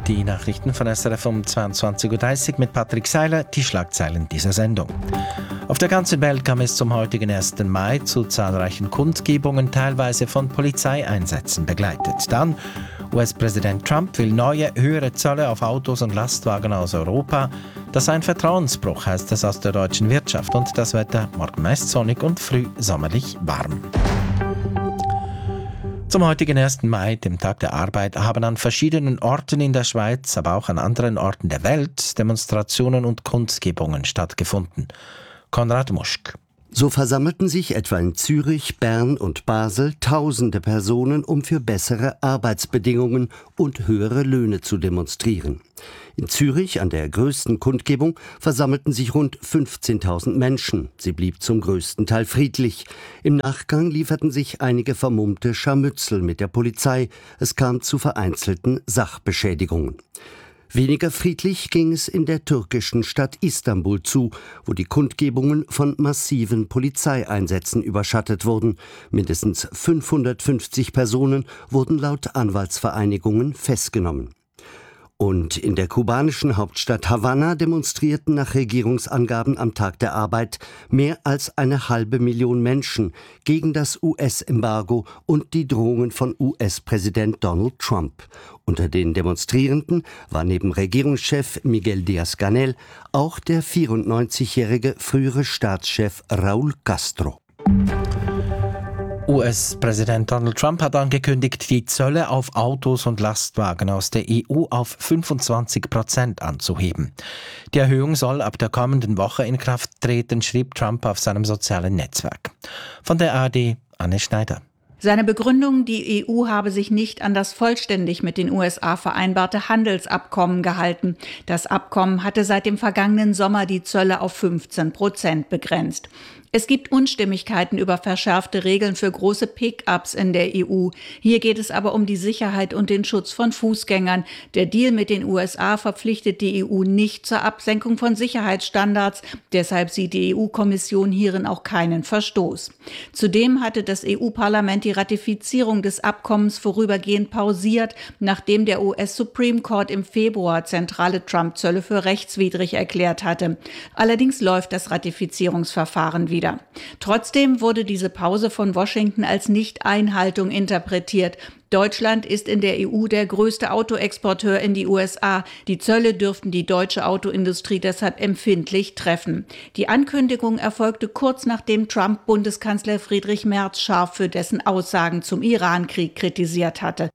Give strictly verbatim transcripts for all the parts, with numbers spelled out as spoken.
Die Nachrichten von S R F um zweiundzwanzig Uhr dreißig mit Patrick Seiler, die Schlagzeilen dieser Sendung. Auf der ganzen Welt kam es zum heutigen ersten Mai zu zahlreichen Kundgebungen, teilweise von Polizeieinsätzen begleitet. Dann U S-Präsident Trump will neue, höhere Zölle auf Autos und Lastwagen aus Europa. Das sei ein Vertrauensbruch, heißt es aus der deutschen Wirtschaft. Und das Wetter morgen meist sonnig und früh sommerlich warm. Zum heutigen ersten Mai, dem Tag der Arbeit, haben an verschiedenen Orten in der Schweiz, aber auch an anderen Orten der Welt Demonstrationen und Kundgebungen stattgefunden. Konrad Muschk. So versammelten sich etwa in Zürich, Bern und Basel tausende Personen, um für bessere Arbeitsbedingungen und höhere Löhne zu demonstrieren. In Zürich, an der größten Kundgebung, versammelten sich rund fünfzehntausend Menschen. Sie blieb zum größten Teil friedlich. Im Nachgang lieferten sich einige vermummte Scharmützel mit der Polizei. Es kam zu vereinzelten Sachbeschädigungen. Weniger friedlich ging es in der türkischen Stadt Istanbul zu, wo die Kundgebungen von massiven Polizeieinsätzen überschattet wurden. Mindestens fünfhundertfünfzig Personen wurden laut Anwaltsvereinigungen festgenommen. Und in der kubanischen Hauptstadt Havanna demonstrierten nach Regierungsangaben am Tag der Arbeit mehr als eine halbe Million Menschen gegen das U S-Embargo und die Drohungen von U S-Präsident Donald Trump. Unter den Demonstrierenden war neben Regierungschef Miguel Díaz-Canel auch der vierundneunzigjährige frühere Staatschef Raúl Castro. U S-Präsident Donald Trump hat angekündigt, die Zölle auf Autos und Lastwagen aus der E U auf fünfundzwanzig Prozent anzuheben. Die Erhöhung soll ab der kommenden Woche in Kraft treten, schrieb Trump auf seinem sozialen Netzwerk. Von der A R D, Anne Schneider. Seine Begründung, die E U habe sich nicht an das vollständig mit den U S A vereinbarte Handelsabkommen gehalten. Das Abkommen hatte seit dem vergangenen Sommer die Zölle auf fünfzehn Prozent begrenzt. Es gibt Unstimmigkeiten über verschärfte Regeln für große Pick-ups in der E U. Hier geht es aber um die Sicherheit und den Schutz von Fußgängern. Der Deal mit den U S A verpflichtet die E U nicht zur Absenkung von Sicherheitsstandards. Deshalb sieht die E U-Kommission hierin auch keinen Verstoß. Zudem hatte das E U-Parlament die Ratifizierung des Abkommens vorübergehend pausiert, nachdem der U S-Supreme Court im Februar zentrale Trump-Zölle für rechtswidrig erklärt hatte. Allerdings läuft das Ratifizierungsverfahren wieder. Trotzdem wurde diese Pause von Washington als Nicht-Einhaltung interpretiert. Deutschland ist in der E U der größte Autoexporteur in die U S A. Die Zölle dürften die deutsche Autoindustrie deshalb empfindlich treffen. Die Ankündigung erfolgte kurz nachdem Trump Bundeskanzler Friedrich Merz scharf für dessen Aussagen zum Irankrieg kritisiert hatte.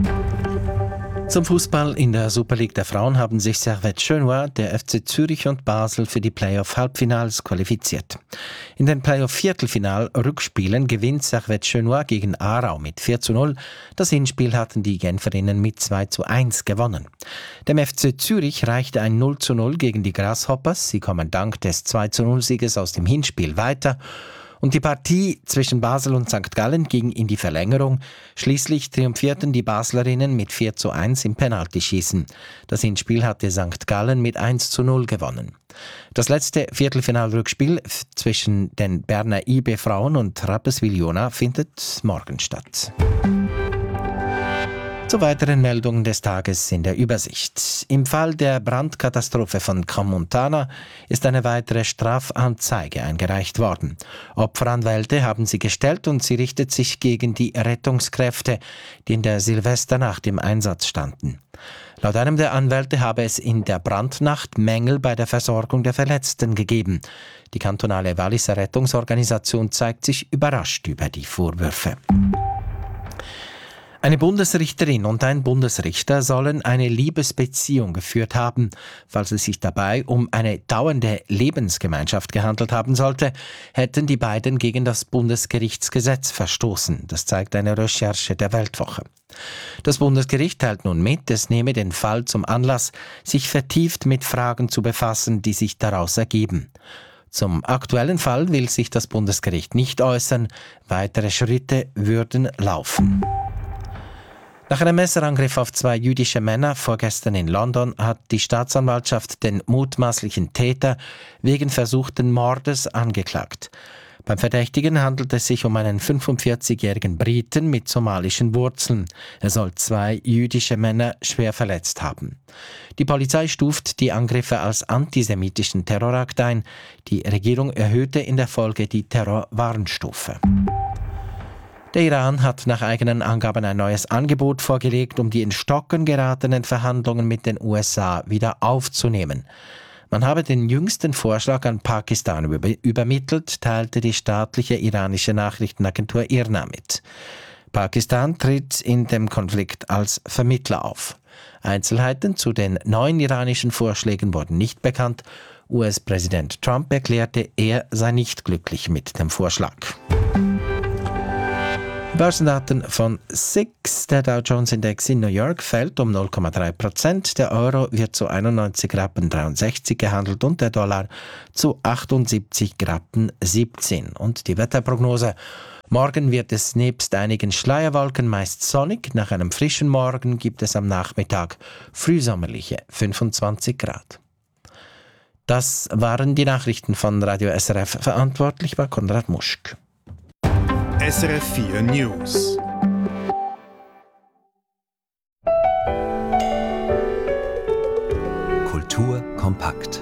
Zum Fußball in der Super League der Frauen haben sich Servette Genua, der F C Zürich und Basel für die Playoff-Halbfinals qualifiziert. In den Playoff-Viertelfinal-Rückspielen gewinnt Servette Genua gegen Aarau mit vier zu null. Das Hinspiel hatten die Genferinnen mit zwei zu eins gewonnen. Dem F C Zürich reichte ein null zu null gegen die Grasshoppers. Sie kommen dank des zwei zu null Sieges aus dem Hinspiel weiter. Und die Partie zwischen Basel und Sankt Gallen ging in die Verlängerung. Schließlich triumphierten die Baslerinnen mit vier zu eins im Penaltyschießen. Das Hinspiel hatte Sankt Gallen mit eins zu null gewonnen. Das letzte Viertelfinalrückspiel zwischen den Berner I B-Frauen und Rapperswil-Jona findet morgen statt. Zu weiteren Meldungen des Tages in der Übersicht. Im Fall der Brandkatastrophe von Crans-Montana ist eine weitere Strafanzeige eingereicht worden. Opferanwälte haben sie gestellt und sie richtet sich gegen die Rettungskräfte, die in der Silvesternacht im Einsatz standen. Laut einem der Anwälte habe es in der Brandnacht Mängel bei der Versorgung der Verletzten gegeben. Die kantonale Walliser Rettungsorganisation zeigt sich überrascht über die Vorwürfe. Eine Bundesrichterin und ein Bundesrichter sollen eine Liebesbeziehung geführt haben. Falls es sich dabei um eine dauernde Lebensgemeinschaft gehandelt haben sollte, hätten die beiden gegen das Bundesgerichtsgesetz verstoßen. Das zeigt eine Recherche der Weltwoche. Das Bundesgericht teilt nun mit, es nehme den Fall zum Anlass, sich vertieft mit Fragen zu befassen, die sich daraus ergeben. Zum aktuellen Fall will sich das Bundesgericht nicht äußern. Weitere Schritte würden laufen. Nach einem Messerangriff auf zwei jüdische Männer vorgestern in London hat die Staatsanwaltschaft den mutmaßlichen Täter wegen versuchten Mordes angeklagt. Beim Verdächtigen handelt es sich um einen fünfundvierzigjährigen Briten mit somalischen Wurzeln. Er soll zwei jüdische Männer schwer verletzt haben. Die Polizei stuft die Angriffe als antisemitischen Terrorakt ein. Die Regierung erhöhte in der Folge die Terrorwarnstufe. Der Iran hat nach eigenen Angaben ein neues Angebot vorgelegt, um die in Stocken geratenen Verhandlungen mit den U S A wieder aufzunehmen. Man habe den jüngsten Vorschlag an Pakistan übermittelt, teilte die staatliche iranische Nachrichtenagentur I R N A mit. Pakistan tritt in dem Konflikt als Vermittler auf. Einzelheiten zu den neuen iranischen Vorschlägen wurden nicht bekannt. U S-Präsident Trump erklärte, er sei nicht glücklich mit dem Vorschlag. Börsendaten von S I X. Der Dow Jones Index in New York fällt um null Komma drei Prozent. Der Euro wird zu einundneunzig Rappen dreiundsechzig gehandelt und der Dollar zu achtundsiebzig Rappen siebzehn. Und die Wetterprognose. Morgen wird es nebst einigen Schleierwolken meist sonnig. Nach einem frischen Morgen gibt es am Nachmittag frühsommerliche fünfundzwanzig Grad. Das waren die Nachrichten von Radio S R F. Verantwortlich war Konrad Muschk. S R F vier News. Kultur kompakt.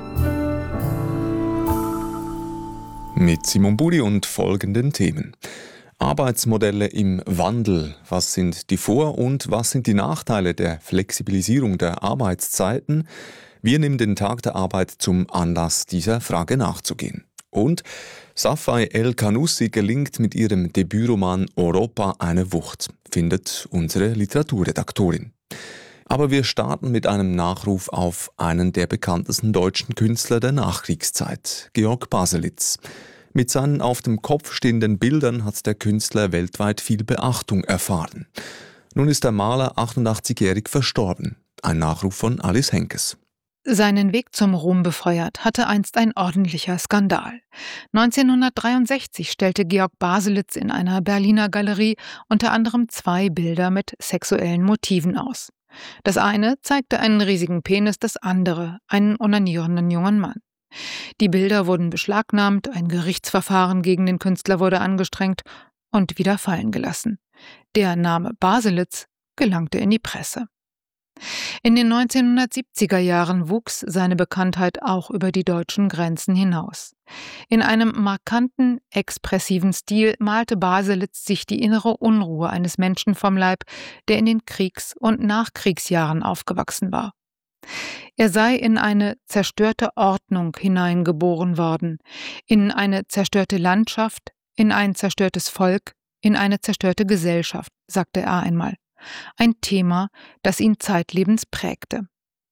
Mit Simon Buri und folgenden Themen. Arbeitsmodelle im Wandel. Was sind die Vor- und was sind die Nachteile der Flexibilisierung der Arbeitszeiten? Wir nehmen den Tag der Arbeit zum Anlass, dieser Frage nachzugehen. Und Safai El-Kanoussi gelingt mit ihrem Debütroman Europa eine Wucht, findet unsere Literaturredaktorin. Aber wir starten mit einem Nachruf auf einen der bekanntesten deutschen Künstler der Nachkriegszeit, Georg Baselitz. Mit seinen auf dem Kopf stehenden Bildern hat der Künstler weltweit viel Beachtung erfahren. Nun ist der Maler achtundachtzigjährig verstorben. Ein Nachruf von Alice Henkes. Seinen Weg zum Ruhm befeuert hatte einst ein ordentlicher Skandal. neunzehnhundertdreiundsechzig stellte Georg Baselitz in einer Berliner Galerie unter anderem zwei Bilder mit sexuellen Motiven aus. Das eine zeigte einen riesigen Penis, das andere einen onanierenden jungen Mann. Die Bilder wurden beschlagnahmt, ein Gerichtsverfahren gegen den Künstler wurde angestrengt und wieder fallen gelassen. Der Name Baselitz gelangte in die Presse. In den neunzehnhundertsiebziger Jahren wuchs seine Bekanntheit auch über die deutschen Grenzen hinaus. In einem markanten, expressiven Stil malte Baselitz sich die innere Unruhe eines Menschen vom Leib, der in den Kriegs- und Nachkriegsjahren aufgewachsen war. Er sei in eine zerstörte Ordnung hineingeboren worden, in eine zerstörte Landschaft, in ein zerstörtes Volk, in eine zerstörte Gesellschaft, sagte er einmal. Ein Thema, das ihn zeitlebens prägte.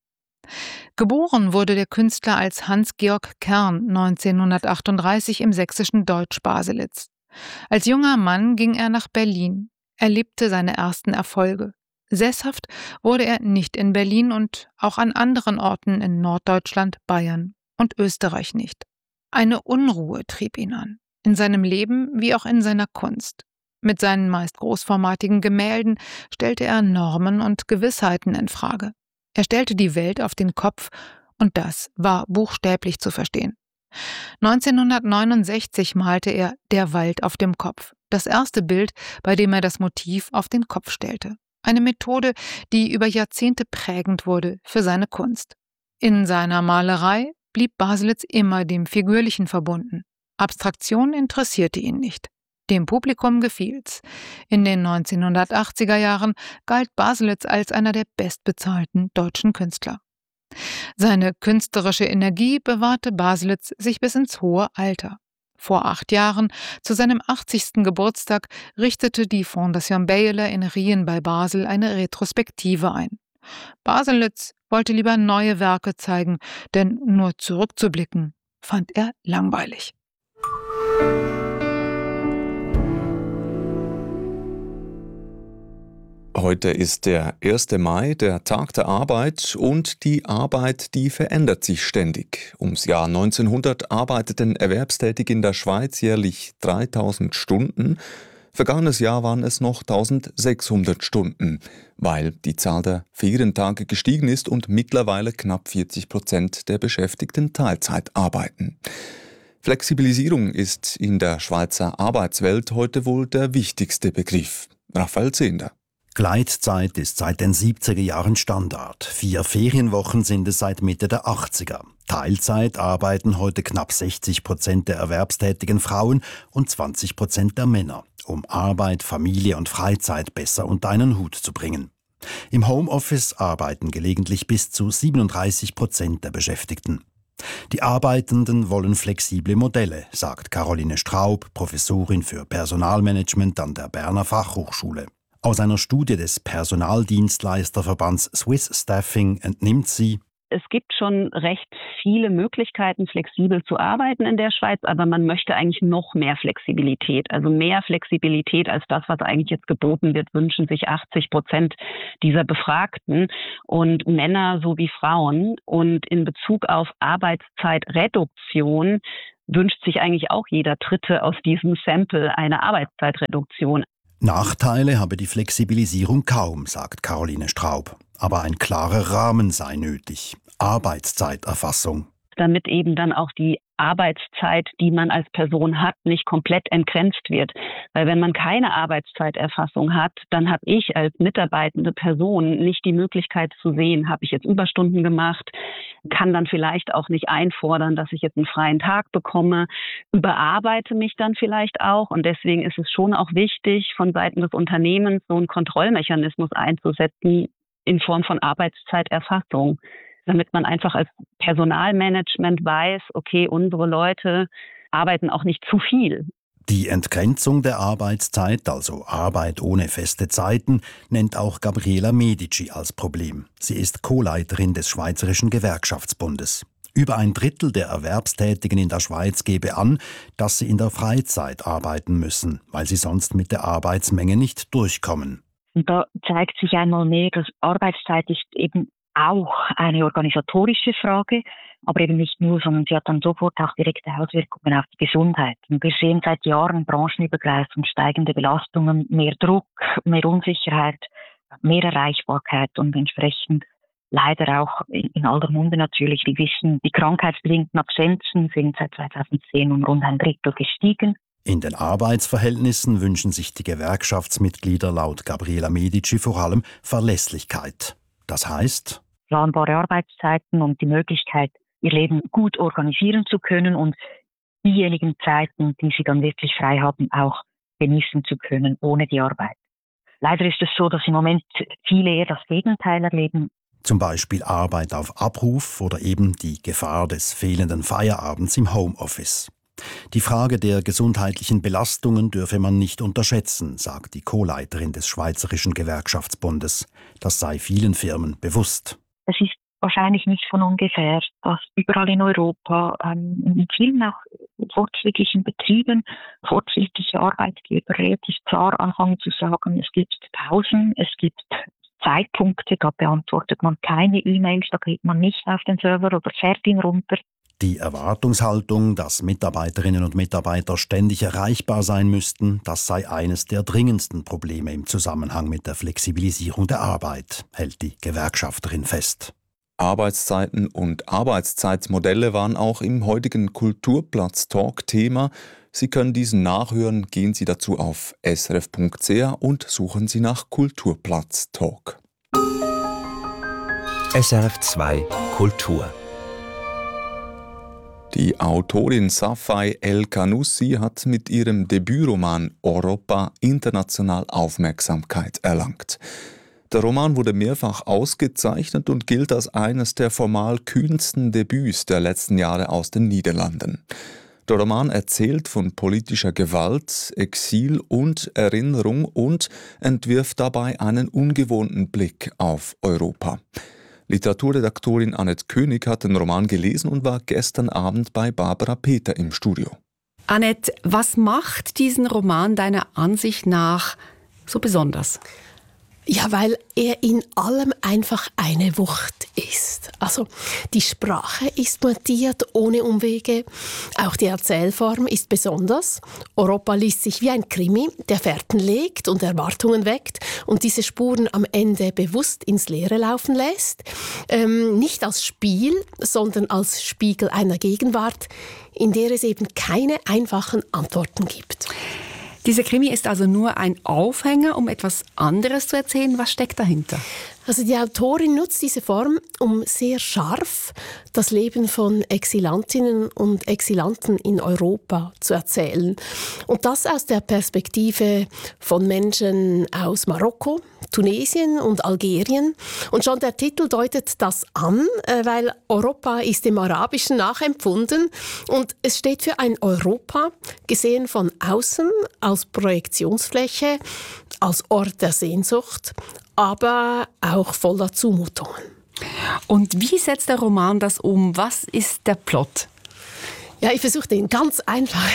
Geboren wurde der Künstler als Hans-Georg Kern neunzehnhundertachtunddreißig im sächsischen Deutsch-Baselitz. Als junger Mann ging er nach Berlin, erlebte seine ersten Erfolge. Sesshaft wurde er nicht in Berlin und auch an anderen Orten in Norddeutschland, Bayern und Österreich nicht. Eine Unruhe trieb ihn an, in seinem Leben wie auch in seiner Kunst. Mit seinen meist großformatigen Gemälden stellte er Normen und Gewissheiten in Frage. Er stellte die Welt auf den Kopf und das war buchstäblich zu verstehen. neunzehnhundertneunundsechzig malte er Der Wald auf dem Kopf, das erste Bild, bei dem er das Motiv auf den Kopf stellte. Eine Methode, die über Jahrzehnte prägend wurde für seine Kunst. In seiner Malerei blieb Baselitz immer dem Figürlichen verbunden. Abstraktion interessierte ihn nicht. Dem Publikum gefiel's. In den neunzehnhundertachtziger Jahren galt Baselitz als einer der bestbezahlten deutschen Künstler. Seine künstlerische Energie bewahrte Baselitz sich bis ins hohe Alter. Vor acht Jahren, zu seinem achtzigsten Geburtstag, richtete die Fondation Bayerle in Rien bei Basel eine Retrospektive ein. Baselitz wollte lieber neue Werke zeigen, denn nur zurückzublicken fand er langweilig. Heute ist der erste Mai, der Tag der Arbeit, und die Arbeit, die verändert sich ständig. Ums Jahr neunzehnhundert arbeiteten Erwerbstätige in der Schweiz jährlich dreitausend Stunden. Vergangenes Jahr waren es noch eintausendsechshundert Stunden, weil die Zahl der Ferientage gestiegen ist und mittlerweile knapp vierzig Prozent der Beschäftigten Teilzeit arbeiten. Flexibilisierung ist in der Schweizer Arbeitswelt heute wohl der wichtigste Begriff. Raphael Zehnder. Gleitzeit ist seit den siebziger Jahren Standard. Vier Ferienwochen sind es seit Mitte der achtziger. Teilzeit arbeiten heute knapp sechzig Prozent der erwerbstätigen Frauen und zwanzig Prozent der Männer, um Arbeit, Familie und Freizeit besser unter einen Hut zu bringen. Im Homeoffice arbeiten gelegentlich bis zu siebenunddreißig Prozent der Beschäftigten. Die Arbeitenden wollen flexible Modelle, sagt Caroline Straub, Professorin für Personalmanagement an der Berner Fachhochschule. Aus einer Studie des Personaldienstleisterverbands Swiss Staffing entnimmt sie: Es gibt schon recht viele Möglichkeiten, flexibel zu arbeiten in der Schweiz, aber man möchte eigentlich noch mehr Flexibilität. Also mehr Flexibilität als das, was eigentlich jetzt geboten wird, wünschen sich achtzig Prozent dieser Befragten und Männer sowie Frauen. Und in Bezug auf Arbeitszeitreduktion wünscht sich eigentlich auch jeder Dritte aus diesem Sample eine Arbeitszeitreduktion. Nachteile habe die Flexibilisierung kaum, sagt Caroline Straub. Aber ein klarer Rahmen sei nötig. Arbeitszeiterfassung. Damit eben dann auch die Arbeitszeit, die man als Person hat, nicht komplett entgrenzt wird. Weil wenn man keine Arbeitszeiterfassung hat, dann habe ich als mitarbeitende Person nicht die Möglichkeit zu sehen, habe ich jetzt Überstunden gemacht, kann dann vielleicht auch nicht einfordern, dass ich jetzt einen freien Tag bekomme, überarbeite mich dann vielleicht auch. Und deswegen ist es schon auch wichtig, von Seiten des Unternehmens so einen Kontrollmechanismus einzusetzen in Form von Arbeitszeiterfassung, damit man einfach als Personalmanagement weiß, okay, unsere Leute arbeiten auch nicht zu viel. Die Entgrenzung der Arbeitszeit, also Arbeit ohne feste Zeiten, nennt auch Gabriela Medici als Problem. Sie ist Co-Leiterin des Schweizerischen Gewerkschaftsbundes. Über ein Drittel der Erwerbstätigen in der Schweiz gebe an, dass sie in der Freizeit arbeiten müssen, weil sie sonst mit der Arbeitsmenge nicht durchkommen. Und da zeigt sich einmal mehr, dass Arbeitszeit ist eben auch eine organisatorische Frage, aber eben nicht nur, sondern sie hat dann sofort auch direkte Auswirkungen auf die Gesundheit. Und wir sehen seit Jahren branchenübergreifend steigende Belastungen, mehr Druck, mehr Unsicherheit, mehr Erreichbarkeit und entsprechend leider auch in aller Munde natürlich. Wir wissen, die krankheitsbedingten Absenzen sind seit zweitausendzehn um rund ein Drittel gestiegen. In den Arbeitsverhältnissen wünschen sich die Gewerkschaftsmitglieder laut Gabriela Medici vor allem Verlässlichkeit. Das heißt, planbare Arbeitszeiten und die Möglichkeit, ihr Leben gut organisieren zu können und diejenigen Zeiten, die sie dann wirklich frei haben, auch genießen zu können, ohne die Arbeit. Leider ist es so, dass im Moment viele eher das Gegenteil erleben. Zum Beispiel Arbeit auf Abruf oder eben die Gefahr des fehlenden Feierabends im Homeoffice. Die Frage der gesundheitlichen Belastungen dürfe man nicht unterschätzen, sagt die Co-Leiterin des Schweizerischen Gewerkschaftsbundes. Das sei vielen Firmen bewusst. Es ist wahrscheinlich nicht von ungefähr, dass überall in Europa, ähm, in vielen auch fortschrittlichen Betrieben, fortschrittliche Arbeitgeber relativ klar anfangen zu sagen, es gibt Pausen, es gibt Zeitpunkte, da beantwortet man keine E-Mails, da geht man nicht auf den Server oder fährt ihn runter. Die Erwartungshaltung, dass Mitarbeiterinnen und Mitarbeiter ständig erreichbar sein müssten, das sei eines der dringendsten Probleme im Zusammenhang mit der Flexibilisierung der Arbeit, hält die Gewerkschafterin fest. Arbeitszeiten und Arbeitszeitmodelle waren auch im heutigen Kulturplatz-Talk Thema. Sie können diesen nachhören, gehen Sie dazu auf s r f punkt c h und suchen Sie nach Kulturplatz Talk. S R F zwei Kultur. Die Autorin Safai El-Kanoussi hat mit ihrem Debütroman Europa international Aufmerksamkeit erlangt. Der Roman wurde mehrfach ausgezeichnet und gilt als eines der formal kühnsten Debüts der letzten Jahre aus den Niederlanden. Der Roman erzählt von politischer Gewalt, Exil und Erinnerung und entwirft dabei einen ungewohnten Blick auf Europa. Literaturredaktorin Annette König hat den Roman gelesen und war gestern Abend bei Barbara Peter im Studio. Annette, was macht diesen Roman deiner Ansicht nach so besonders? Ja, weil er in allem einfach eine Wucht ist. Also die Sprache ist mutiert ohne Umwege. Auch die Erzählform ist besonders. Europa liest sich wie ein Krimi, der Fährten legt und Erwartungen weckt und diese Spuren am Ende bewusst ins Leere laufen lässt. Ähm, nicht als Spiel, sondern als Spiegel einer Gegenwart, in der es eben keine einfachen Antworten gibt. Dieser Krimi ist also nur ein Aufhänger, um etwas anderes zu erzählen. Was steckt dahinter? Also die Autorin nutzt diese Form, um sehr scharf das Leben von Exilantinnen und Exilanten in Europa zu erzählen. Und das aus der Perspektive von Menschen aus Marokko, Tunesien und Algerien. Und schon der Titel deutet das an, weil Europa ist dem Arabischen nachempfunden. Und es steht für ein Europa, gesehen von außen, als Projektionsfläche, als Ort der Sehnsucht, aber auch voller Zumutungen. Und wie setzt der Roman das um? Was ist der Plot? Ja, ich versuche den ganz einfach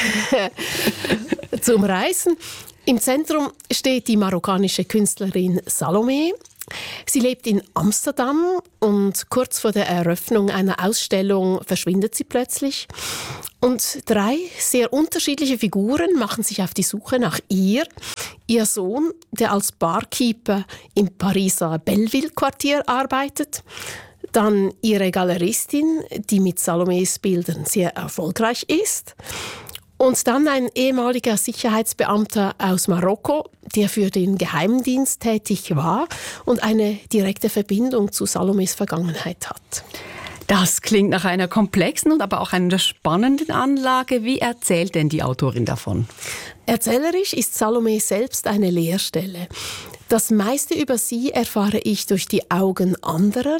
zu umreißen. Im Zentrum steht die marokkanische Künstlerin Salome. Sie lebt in Amsterdam und kurz vor der Eröffnung einer Ausstellung verschwindet sie plötzlich. Und drei sehr unterschiedliche Figuren machen sich auf die Suche nach ihr. Ihr Sohn, der als Barkeeper im Pariser Belleville-Quartier arbeitet. Dann ihre Galeristin, die mit Salomes Bildern sehr erfolgreich ist. Und dann ein ehemaliger Sicherheitsbeamter aus Marokko, der für den Geheimdienst tätig war und eine direkte Verbindung zu Salomes Vergangenheit hat. Das klingt nach einer komplexen und aber auch einer spannenden Anlage. Wie erzählt denn die Autorin davon? Erzählerisch ist Salome selbst eine Leerstelle. Das meiste über sie erfahre ich durch die Augen anderer.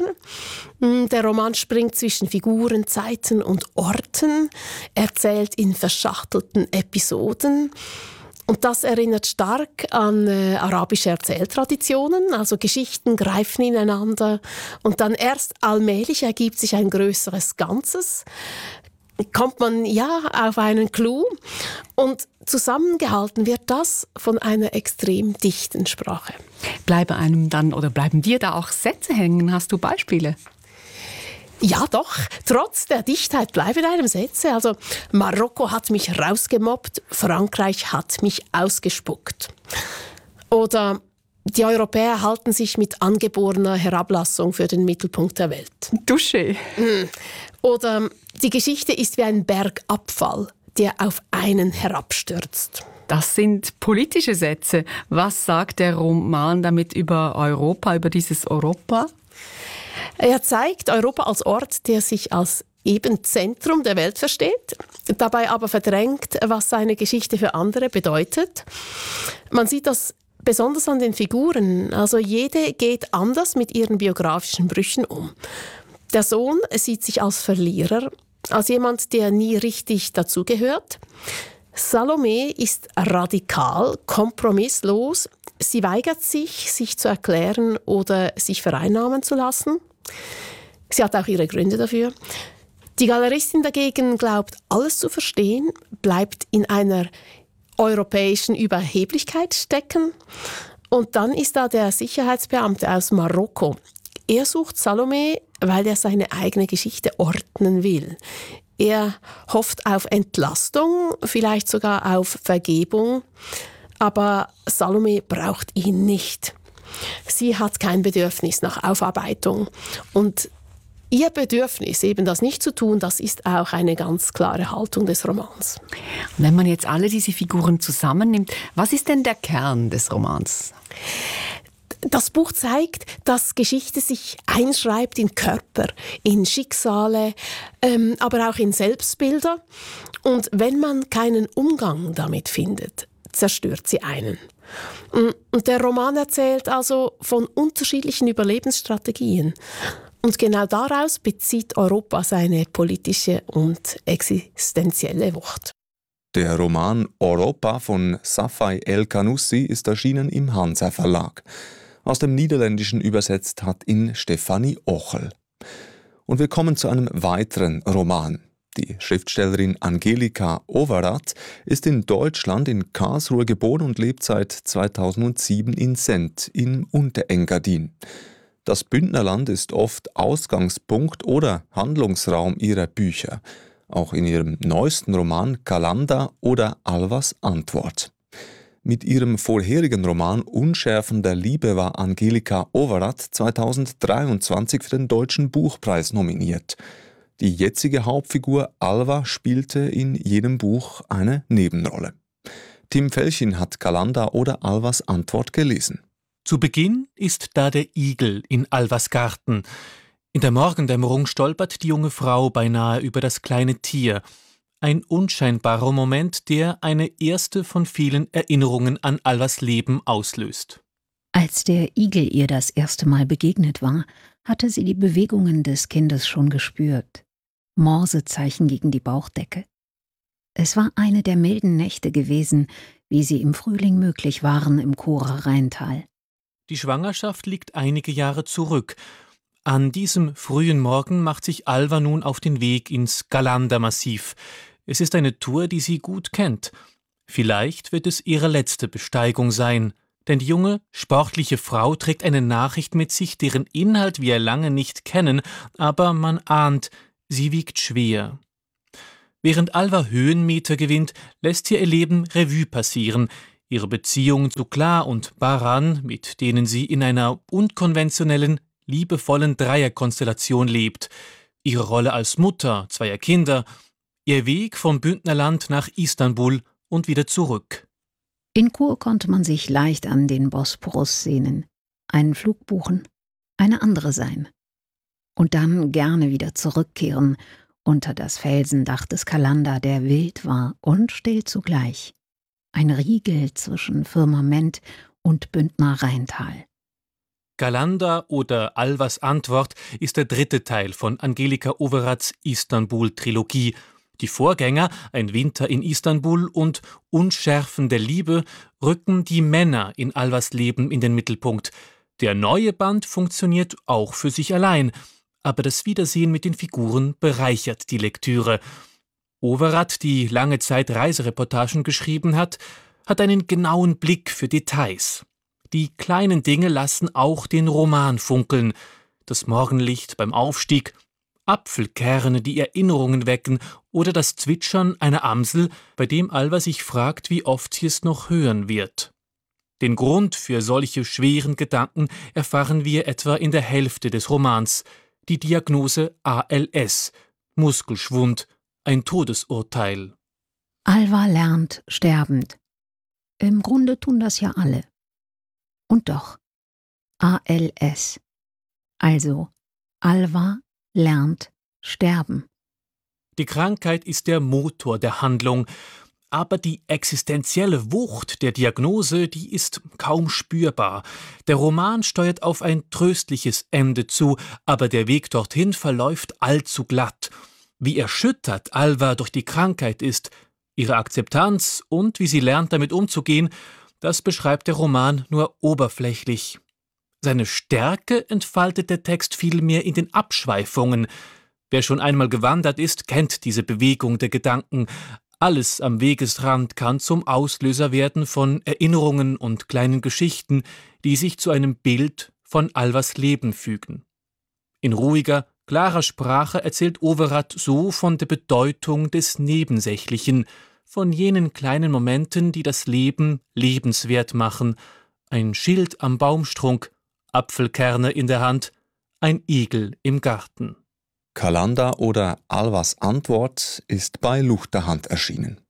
Der Roman springt zwischen Figuren, Zeiten und Orten, erzählt in verschachtelten Episoden. Und das erinnert stark an äh, arabische Erzähltraditionen, also Geschichten greifen ineinander und dann erst allmählich ergibt sich ein größeres Ganzes, kommt man ja auf einen Clou und zusammengehalten wird das von einer extrem dichten Sprache. Bleiben einem dann oder bleiben dir da auch Sätze hängen? Hast du Beispiele? Ja, doch. Trotz der Dichtheit bleiben einem Sätze. Also Marokko hat mich rausgemobbt, Frankreich hat mich ausgespuckt. Oder die Europäer halten sich mit angeborener Herablassung für den Mittelpunkt der Welt. Touché. Oder die Geschichte ist wie ein Berg Abfall, der auf einen herabstürzt. Das sind politische Sätze. Was sagt der Roman damit über Europa, über dieses Europa? Er zeigt Europa als Ort, der sich als eben Zentrum der Welt versteht, dabei aber verdrängt, was seine Geschichte für andere bedeutet. Man sieht das besonders an den Figuren. Also jede geht anders mit ihren biografischen Brüchen um. Der Sohn sieht sich als Verlierer, als jemand, der nie richtig dazugehört. Salome ist radikal, kompromisslos. Sie weigert sich, sich zu erklären oder sich vereinnahmen zu lassen. Sie hat auch ihre Gründe dafür. Die Galeristin dagegen glaubt, alles zu verstehen, bleibt in einer europäischen Überheblichkeit stecken. Und dann ist da der Sicherheitsbeamte aus Marokko. Er sucht Salome, weil er seine eigene Geschichte ordnen will. Er hofft auf Entlastung, vielleicht sogar auf Vergebung. Aber Salome braucht ihn nicht. Sie hat kein Bedürfnis nach Aufarbeitung. Und ihr Bedürfnis, eben das nicht zu tun, das ist auch eine ganz klare Haltung des Romans. Und wenn man jetzt alle diese Figuren zusammennimmt, was ist denn der Kern des Romans? Das Buch zeigt, dass Geschichte sich einschreibt in Körper, in Schicksale, ähm, aber auch in Selbstbilder. Und wenn man keinen Umgang damit findet, zerstört sie einen. Und der Roman erzählt also von unterschiedlichen Überlebensstrategien. Und genau daraus bezieht Europa seine politische und existenzielle Wucht. Der Roman Europa von Safai El-Kanoussi ist erschienen im Hansa Verlag. Aus dem Niederländischen übersetzt hat ihn Stefanie Ochel. Und wir kommen zu einem weiteren Roman. Die Schriftstellerin Angelika Overath ist in Deutschland in Karlsruhe geboren und lebt seit zweitausendsieben in Sent im Unterengadin. Das Bündnerland ist oft Ausgangspunkt oder Handlungsraum ihrer Bücher, auch in ihrem neuesten Roman Galanda oder Alvas Antwort. Mit ihrem vorherigen Roman Unschärfen der Liebe war Angelika Overath zweitausenddreiundzwanzig für den Deutschen Buchpreis nominiert. Die jetzige Hauptfigur Alva spielte in jenem Buch eine Nebenrolle. Tim Felchin hat Galanda oder Alvas Antwort gelesen. Zu Beginn ist da der Igel in Alvas Garten. In der Morgendämmerung stolpert die junge Frau beinahe über das kleine Tier. Ein unscheinbarer Moment, der eine erste von vielen Erinnerungen an Alvas Leben auslöst. Als der Igel ihr das erste Mal begegnet war, hatte sie die Bewegungen des Kindes schon gespürt. Morsezeichen gegen die Bauchdecke. Es war eine der milden Nächte gewesen, wie sie im Frühling möglich waren im Churer Rheintal. Die Schwangerschaft liegt einige Jahre zurück. An diesem frühen Morgen macht sich Alva nun auf den Weg ins Galanda-Massiv. Es ist eine Tour, die sie gut kennt. Vielleicht wird es ihre letzte Besteigung sein, denn die junge, sportliche Frau trägt eine Nachricht mit sich, deren Inhalt wir lange nicht kennen, aber man ahnt, sie wiegt schwer. Während Alva Höhenmeter gewinnt, lässt sie ihr Leben Revue passieren, ihre Beziehungen zu Kla und Baran, mit denen sie in einer unkonventionellen, liebevollen Dreierkonstellation lebt, ihre Rolle als Mutter zweier Kinder, ihr Weg vom Bündnerland nach Istanbul und wieder zurück. In Chur konnte man sich leicht an den Bosporus sehnen, einen Flug buchen, eine andere sein. Und dann gerne wieder zurückkehren unter das Felsendach des Galanda, der wild war und still zugleich. Ein Riegel zwischen Firmament und Bündner Rheintal. Galanda oder Alvas Antwort ist der dritte Teil von Angelika Overaths Istanbul-Trilogie. Die Vorgänger, Ein Winter in Istanbul und Unschärfen der Liebe, rücken die Männer in Alvas Leben in den Mittelpunkt. Der neue Band funktioniert auch für sich allein, aber das Wiedersehen mit den Figuren bereichert die Lektüre. Overath, die lange Zeit Reisereportagen geschrieben hat, hat einen genauen Blick für Details. Die kleinen Dinge lassen auch den Roman funkeln. Das Morgenlicht beim Aufstieg, Apfelkerne, die Erinnerungen wecken oder das Zwitschern einer Amsel, bei dem Alva sich fragt, wie oft sie es noch hören wird. Den Grund für solche schweren Gedanken erfahren wir etwa in der Hälfte des Romans. Die Diagnose A L S, Muskelschwund, ein Todesurteil. Alva lernt sterbend. Im Grunde tun das ja alle. Und doch, A L S. Also, Alva lernt sterben. Die Krankheit ist der Motor der Handlung, aber die existenzielle Wucht der Diagnose, die ist kaum spürbar. Der Roman steuert auf ein tröstliches Ende zu, aber der Weg dorthin verläuft allzu glatt. Wie erschüttert Alva durch die Krankheit ist, ihre Akzeptanz und wie sie lernt, damit umzugehen, das beschreibt der Roman nur oberflächlich. Seine Stärke entfaltet der Text vielmehr in den Abschweifungen. Wer schon einmal gewandert ist, kennt diese Bewegung der Gedanken. Alles am Wegesrand kann zum Auslöser werden von Erinnerungen und kleinen Geschichten, die sich zu einem Bild von Alvas Leben fügen. In ruhiger, klarer Sprache erzählt Overath so von der Bedeutung des Nebensächlichen, von jenen kleinen Momenten, die das Leben lebenswert machen. Ein Schild am Baumstrunk, Apfelkerne in der Hand, ein Igel im Garten. Galanda oder Alvas Antwort ist bei Luchterhand erschienen.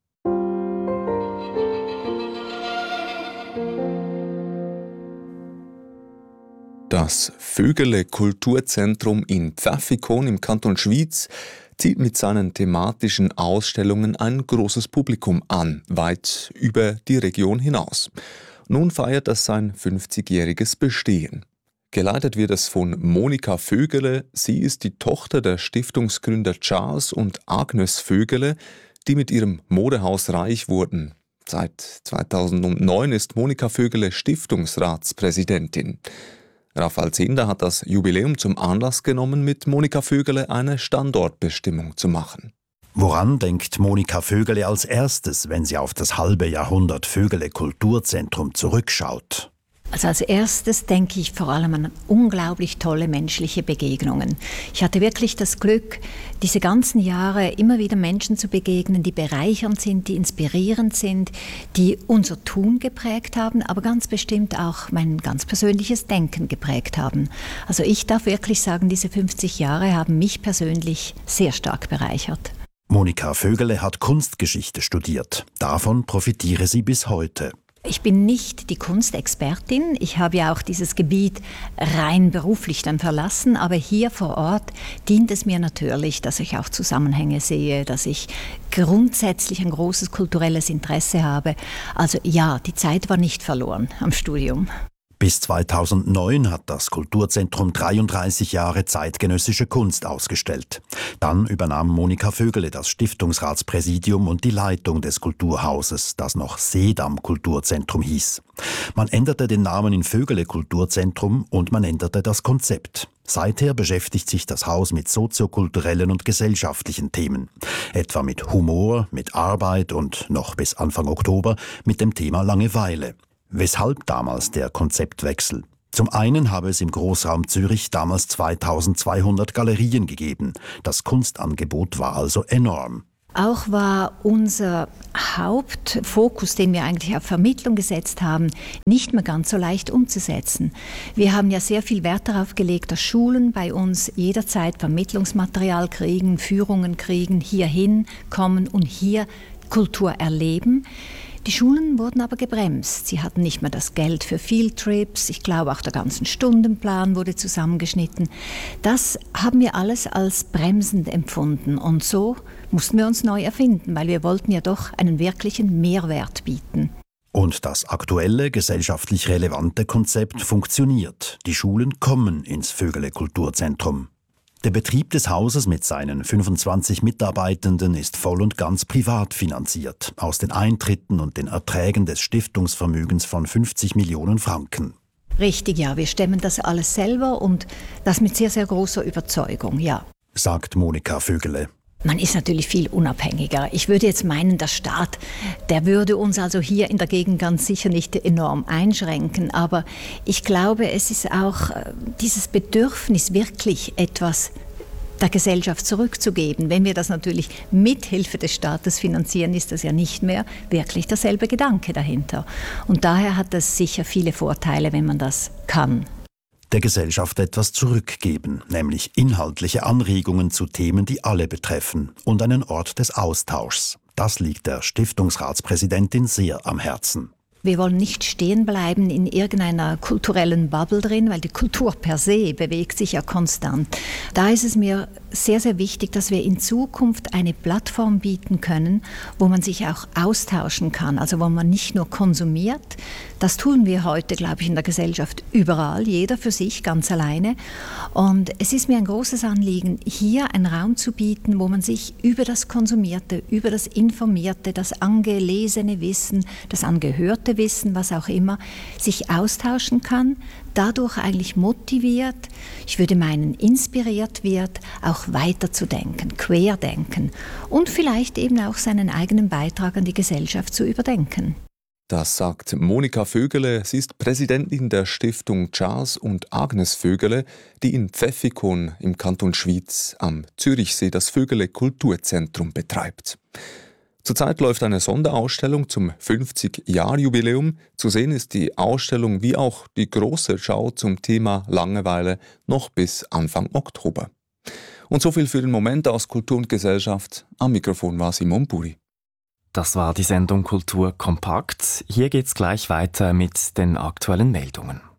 Das Vögele Kulturzentrum in Pfäffikon im Kanton Schwyz zieht mit seinen thematischen Ausstellungen ein großes Publikum an, weit über die Region hinaus. Nun feiert es sein fünfzigjähriges Bestehen. Geleitet wird es von Monika Vögele. Sie ist die Tochter der Stiftungsgründer Charles und Agnes Vögele, die mit ihrem Modehaus reich wurden. Seit zweitausendneun ist Monika Vögele Stiftungsratspräsidentin. Raphael Zehnder hat das Jubiläum zum Anlass genommen, mit Monika Vögele eine Standortbestimmung zu machen. Woran denkt Monika Vögele als erstes, wenn sie auf das halbe Jahrhundert Vögele Kulturzentrum zurückschaut? Also als erstes denke ich vor allem an unglaublich tolle menschliche Begegnungen. Ich hatte wirklich das Glück, diese ganzen Jahre immer wieder Menschen zu begegnen, die bereichernd sind, die inspirierend sind, die unser Tun geprägt haben, aber ganz bestimmt auch mein ganz persönliches Denken geprägt haben. Also ich darf wirklich sagen, diese fünfzig Jahre haben mich persönlich sehr stark bereichert. Monika Vögele hat Kunstgeschichte studiert. Davon profitiere sie bis heute. Ich bin nicht die Kunstexpertin. Ich habe ja auch dieses Gebiet rein beruflich dann verlassen. Aber hier vor Ort dient es mir natürlich, dass ich auch Zusammenhänge sehe, dass ich grundsätzlich ein großes kulturelles Interesse habe. Also ja, die Zeit war nicht verloren am Studium. Bis zweitausendneun hat das Kulturzentrum dreiunddreißig Jahre zeitgenössische Kunst ausgestellt. Dann übernahm Monika Vögele das Stiftungsratspräsidium und die Leitung des Kulturhauses, das noch Seedam Kulturzentrum hieß. Man änderte den Namen in Vögele Kulturzentrum und man änderte das Konzept. Seither beschäftigt sich das Haus mit soziokulturellen und gesellschaftlichen Themen. Etwa mit Humor, mit Arbeit und noch bis Anfang Oktober mit dem Thema Langeweile. Weshalb damals der Konzeptwechsel? Zum einen habe es im Großraum Zürich damals zweitausendzweihundert Galerien gegeben. Das Kunstangebot war also enorm. Auch war unser Hauptfokus, den wir eigentlich auf Vermittlung gesetzt haben, nicht mehr ganz so leicht umzusetzen. Wir haben ja sehr viel Wert darauf gelegt, dass Schulen bei uns jederzeit Vermittlungsmaterial kriegen, Führungen kriegen, hierhin kommen und hier Kultur erleben. Die Schulen wurden aber gebremst. Sie hatten nicht mehr das Geld für Fieldtrips. Ich glaube, auch der ganze Stundenplan wurde zusammengeschnitten. Das haben wir alles als bremsend empfunden. Und so mussten wir uns neu erfinden, weil wir wollten ja doch einen wirklichen Mehrwert bieten. Und das aktuelle, gesellschaftlich relevante Konzept funktioniert. Die Schulen kommen ins Vögele Kulturzentrum. Der Betrieb des Hauses mit seinen fünfundzwanzig Mitarbeitenden ist voll und ganz privat finanziert, aus den Eintritten und den Erträgen des Stiftungsvermögens von fünfzig Millionen Franken. Richtig, ja, wir stemmen das alles selber und das mit sehr, sehr großer Überzeugung, ja. Sagt Monika Vögele. Man ist natürlich viel unabhängiger. Ich würde jetzt meinen, der Staat, der würde uns also hier in der Gegend ganz sicher nicht enorm einschränken. Aber ich glaube, es ist auch dieses Bedürfnis, wirklich etwas der Gesellschaft zurückzugeben. Wenn wir das natürlich mit Hilfe des Staates finanzieren, ist das ja nicht mehr wirklich derselbe Gedanke dahinter. Und daher hat es sicher viele Vorteile, wenn man das kann. Der Gesellschaft etwas zurückgeben, nämlich inhaltliche Anregungen zu Themen, die alle betreffen, und einen Ort des Austauschs. Das liegt der Stiftungsratspräsidentin sehr am Herzen. Wir wollen nicht stehen bleiben in irgendeiner kulturellen Bubble drin, weil die Kultur per se bewegt sich ja konstant. Da ist es mir sehr, sehr wichtig, dass wir in Zukunft eine Plattform bieten können, wo man sich auch austauschen kann, also wo man nicht nur konsumiert. Das tun wir heute, glaube ich, in der Gesellschaft überall, jeder für sich, ganz alleine. Und es ist mir ein großes Anliegen, hier einen Raum zu bieten, wo man sich über das Konsumierte, über das Informierte, das angelesene Wissen, das angehörte Wissen, was auch immer, sich austauschen kann, dadurch eigentlich motiviert, ich würde meinen, inspiriert wird, auch weiterzudenken, querdenken und vielleicht eben auch seinen eigenen Beitrag an die Gesellschaft zu überdenken. Das sagt Monika Vögele. Sie ist Präsidentin der Stiftung Charles und Agnes Vögele, die in Pfäffikon im Kanton Schwyz am Zürichsee das Vögele Kulturzentrum betreibt. Zurzeit läuft eine Sonderausstellung zum fünfzig-Jahr-Jubiläum. Zu sehen ist die Ausstellung wie auch die große Schau zum Thema Langeweile noch bis Anfang Oktober. Und so viel für den Moment aus Kultur und Gesellschaft. Am Mikrofon war Simon Buri. Das war die Sendung Kultur kompakt. Hier geht's gleich weiter mit den aktuellen Meldungen.